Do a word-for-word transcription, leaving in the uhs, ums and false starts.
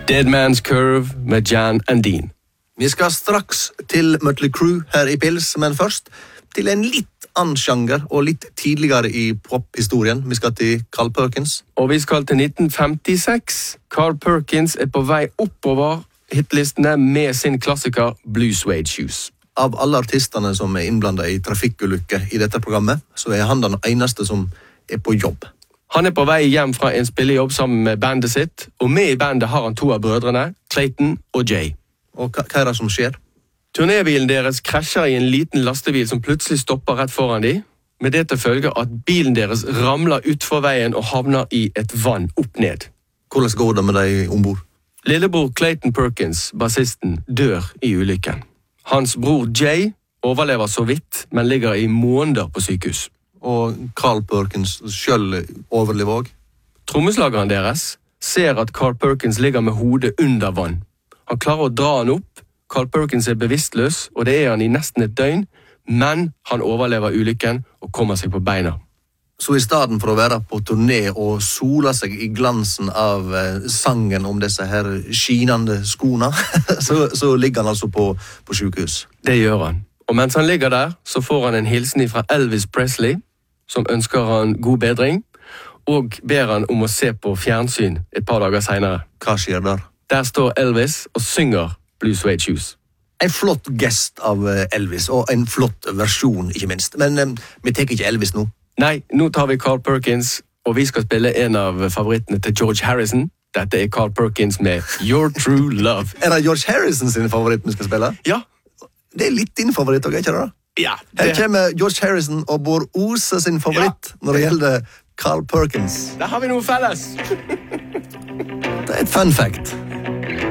Dead Man's Curve med Jan and Dean. Vi skal straks til Mötley Crüe her i Pils, men først til en litt annen sjanger og litt tidligere i pophistorien. Vi skal til Carl Perkins. Og vi skal til nitten femtiseks. Carl Perkins er på vei oppover hitlistene med sin klassiker Blue Suede Shoes. Av alle artistene som er innblandet i trafikkulykker i dette programmet, så er han den eneste som er på jobb. Han er på vei hjem fra en spillejobb sammen med bandet sitt, og med i bandet har han to av brødrene, Clayton og Jay. Og hva, hva er det som skjer? Turnébilen deres krasjer i en liten lastebil som plutselig stopper rett foran de, med det til følge at bilen deres ramler ut for veien og havner i et vann opp ned. Hvordan går det med deg ombord? Lillebror Clayton Perkins, bassisten, dør i ulykken. Hans bror Jay overlever så vidt, men ligger i måneder på sykehus. Og Carl Perkins selv overlever også. Trommeslageren deres ser at Carl Perkins ligger med hodet under vann. Han klarer å dra han opp. Carl Perkins er bevisstløs, og det er han i nesten et døgn, men han overlever ulykken og kommer seg på beina. Så i stedet for å være på turné og sola seg i glansen av eh, sangen om disse her skinende skoene, så, så ligger han altså på, på sykehus. Det gjør han. Og mens han ligger der, så får han en hilsen fra Elvis Presley, som ønsker han god bedring, og ber han om å se på fjernsyn et par dager senere. Hva skjer der? Der står Elvis og synger Blue Suede Shoes. En flott gest av Elvis, og en flott versjon, ikke minst. Men eh, vi tar ikke Elvis nå. Nei, nå tar vi Carl Perkins, og vi skal spille en av favorittene til George Harrison. Dette er Carl Perkins med Your True Love. Er det George Harrison sin favoritt vi skal spille? Ja. Det er litt din favoritt, og ikke det da? Ja. Her Det... kommer George Harrison og Bård Ose sin favoritt ja. Når det gjelder Carl Perkins. Der har vi noe felles. Det er et fun fact.